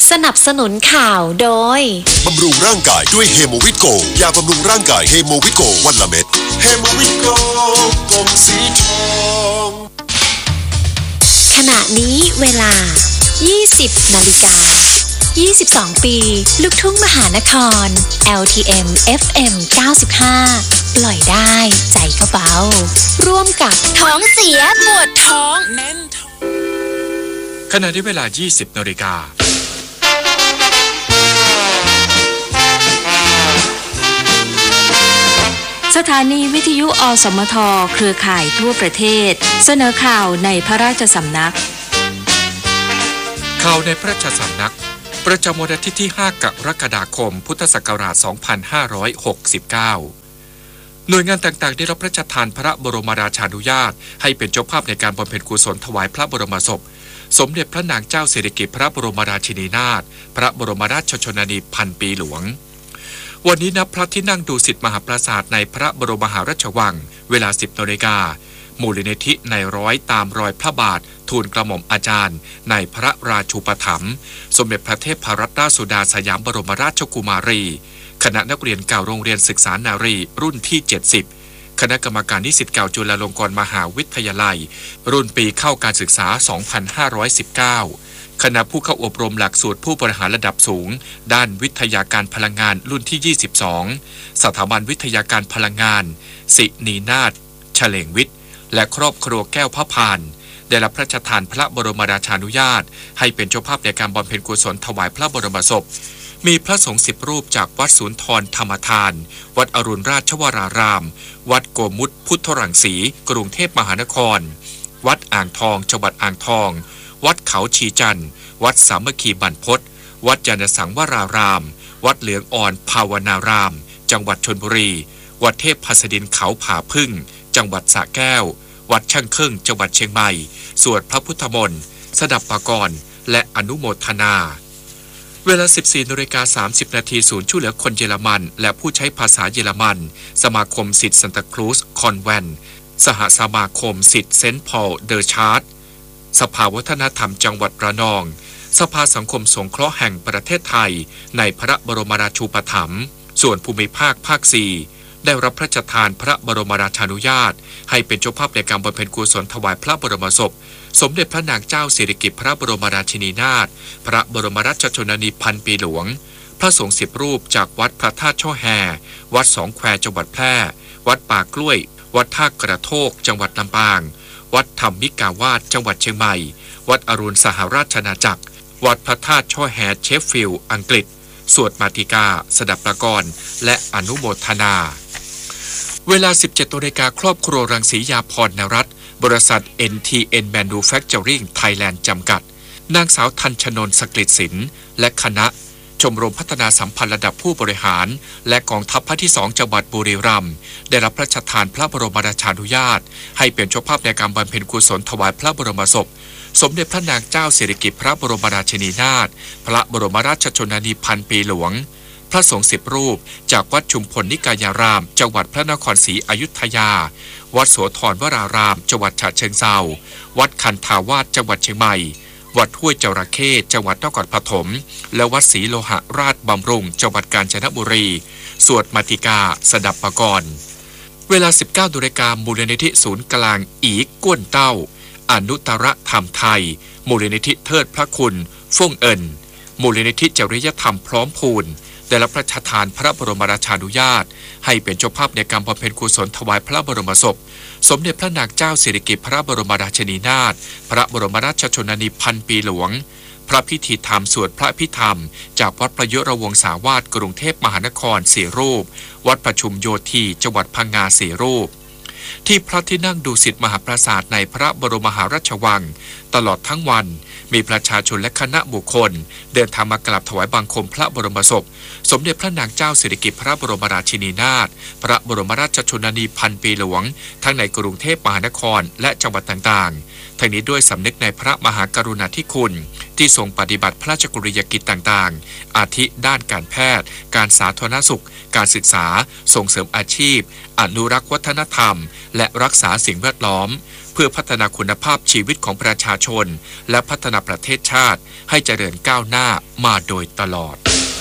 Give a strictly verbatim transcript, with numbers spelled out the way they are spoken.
สนับสนุนข่าวโดยบำรุงร่างกายด้วยเฮโมวิตโกยาบำรุงร่างกายเฮโมวิตโกวันละเม็ดเฮโมวิตโกกลมสีทองขณะนี้เวลา ยี่สิบ นาฬิกา ยี่สิบสอง ปีลูกทุ่งมหานคร แอล ที เอ็ม เอฟ เอ็ม เก้าสิบห้า ปล่อยได้ใจก็เบาร่วมกับท้องเสียปวดท้องแน่นท้องขณะที่เวลา ยี่สิบ นาฬิกาสถานีวิทยุอสมทเครือข่ายทั่วประเทศเสนอข่าวในพระราชสำนักข่าวในพระราชสำนักประจำวันอาทิตย์ที่ ห้ากรกฎาคมพุทธศักราช สองพันห้าร้อยหกสิบเก้า หน่วยงานต่างๆได้รับพระราชทานพระบรมราชานุญาตให้เป็นเจ้าภาพในการบำเพ็ญกุศลถวายพระบรมศพสมเด็จพระนางเจ้าสิริกิติ์พระบรมราชินีนาถพระบรมราชชนนีพันปีหลวงวันนี้ณพระที่นั่งดุสิตมหาปราสาทในพระบรมมหาราชวังเวลา สิบ นาฬิกามูลนิธิในร้อยตามรอยพระบาททูลกระหม่อมอาจารย์ในพระราชูปถัมภ์สมเด็จพระเทพรัตนราชสุดาสยามบรมราชกุมารีคณะนักเรียนเก่าโรงเรียนศึกษานารีรุ่นที่เจ็ดสิบคณะกรรมการนิสิตเก่าจุฬาลงกรณ์มหาวิทยาลัยรุ่นปีเข้าการศึกษา สองพันห้าร้อยสิบเก้า คณะผู้เข้าอบรมหลักสูตรผู้บริหารระดับสูงด้านวิทยาการพลังงานรุ่นที่ ยี่สิบสอง สถาบันวิทยาการพลังงานศินีนาถเฉลงวิทย์และครอบครัวแก้วพระพานได้รับพระราชทานพระบรมราชานุญาตให้เป็นเจ้าภาพในการบำเพ็ญกุศลถวายพระบรมศพมีพระสงฆ์สิบรูปจากวัดศูนย์ธรธรรมทานวัดอรุณราชวรารามวัดโกมุตพุทธรังสีกรุงเทพมหานครวัดอ่างทองจังหวัดอ่างทองวัดเขาชีจันทร์วัดสามัคคีบรรพตวัดยานสังวรารามวัดเหลืองอ่อนภาวนารามจังหวัดชลบุรีวัดเทพพัสดินเขาผาพึ่งจังหวัดสระแก้ววัดช่างเครื่องจังหวัดเชียงใหม่สวดพระพุทธมนต์สดับปกรณ์และอนุโมทนาเวลา สิบสี่ นาฬิกา สามสิบ นาทีศูนย์ช่วยเหลือคนเยอรมันและผู้ใช้ภาษาเยอรมันสมาคมศิษย์ซันตาครูซคอนแวนต์สหสมาคมศิษย์เซนต์พอลเดอชาร์ดสภาวัฒนธรรมจังหวัดระนองสภาสังคมสงเคราะห์แห่งประเทศไทยในพระบรมราชูปถัมภ์ส่วนภูมิภาคภาค สี่ได้รับพระราชทานพระบรมราชานุญาตให้เป็นเจ้าภาพในการบำเพ็ญกุศลถวายพระบรมศพสมเด็จพระนางเจ้าสิริกิติ์พระบรมราชินีนาถพระบรมราชชนนีพันปีหลวงพระสงฆ์สิบรูปจากวัดพระธาตุช่อแฮวัดสองแควจังหวัดแพร่วัดป่ากล้วยวัดท่ากระโทกจังหวัดลำปางวัดธรรมิกาวาสจังหวัดเชียงใหม่วัดอรุณสหราชอาณาจักรวัดพระธาตุช่อแฮเชฟฟิลด์อังกฤษสวดมาติกาสดับประกรณ์และอนุโมทนาเวลา สิบเจ็ด นาฬิกาครอบครัวรังสียาพรนรัตน์บริษัท เอ็น ที เอ็น Manufacturing Thailand จำกัดนางสาวทันชนนสกฤตศิลป์และคณะชมรมพัฒนาสัมพันธ์ระดับผู้บริหารและกองทัพภาคที่สองจังหวัดบุรีรัมย์ได้รับพระราชทานพระบรมราชานุญาตให้เป็นเจ้าภาพในการบำเพ็ญกุศลถวายพระบรมศพสมเด็จพระนางเจ้าสิริกิติ์พระบรมราชินีนาถพระบรมราชชนนีพันปีหลวงพระสงฆ์สิบรูปจากวัดชุมพลนิกายารามจังหวัดพระนครศรีอยุธยาวัดโสธรวรารามจังหวัดฉะเชิงเทราวัดคันธาวาสจังหวัดเชียงใหม่วัดห้วยจระเข้จังหวัดนครปฐมและวัดศรีโลหะราชบำรุงจังหวัดกาญจนบุรีสวดมาติกาสดับปกรณ์เวลา สิบเก้า นาฬิกามูลนิธิศูนย์กลางอีก้วนเต้าอนุตตรธรรมไทยมูลนิธิเทิดพระคุณฟ่งเอิญมูลนิธิจริยธรรมพร้อมพูนได้รับพระราชทานพระบรมราชานุญาตให้เป็นเจ้าภาพในการบำเพ็ญกุศลถวายพระบรมศพสมเด็จพระนางเจ้าสิริกิติ์พระบรมราชินีนาถพระบรมราชชนนีพันปีหลวงพระพิธีธรรมสวดพระพิธรรมจากวัดประยุรวงศาวาสกรุงเทพมหานครสี่รูปวัดประชุมโยธีจังหวัดพังงาสี่รูปที่พระที่นั่งดุสิตมหาปราสาทในพระบรมมหาราชวังตลอดทั้งวันมีประชาชนและคณะบุคคลเดินทางมากราบถวายบังคมพระบรมศพสมเด็จพระนางเจ้าสิริกิติ์พระบรมราชินีนาถพระบรมราชชนนีพันปีหลวงทั้งในกรุงเทพมหานครและจังหวัดต่างๆทั้งนี้ด้วยสำนึกในพระมหากรุณาธิคุณที่ทรงปฏิบัติพระราชกรณียกิจต่างๆอาทิด้านการแพทย์การสาธารณสุขการศึกษาส่งเสริมอาชีพอนุรักษ์วัฒนธรรมและรักษาสิ่งแวดล้อม เพื่อพัฒนาคุณภาพชีวิตของประชาชนและพัฒนาประเทศชาติให้เจริญก้าวหน้ามาโดยตลอด